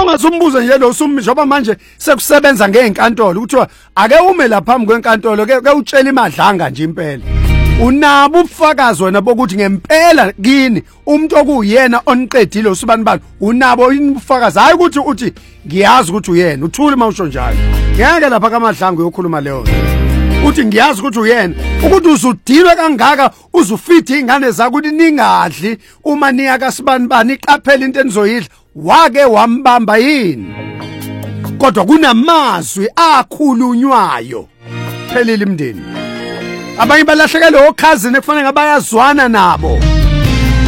Ungasumbuza nje lo sumi njoba manje sekusebenza ngeenkantolo kuthiwa ake ume lapha phambi kwenkantolo ke utshela imadlanga nje impela. Unabo ubufakazi wena bokuthi ngempela kini umuntu okuyena oniqedile usibanibani unabo ubufakazi hayi ukuthi uthi ngiyazi ukuthi uyena uthule mawusho njalo. Ngeke lapha kaMadlanga uyokhuluma leyo. Uthi ngiyazi ukuthi uyena ukuthi uzudilwe kangaka uzufitha ingane zakho ukuthi ningadli uma niya kaSibanibani iqaphela into enizoyidla wake wambamba yini kodwa kunamazwi akhulunywayo phelile imndeni abanye balahlekelwe okhazini ekufanele ngabayazwana nabo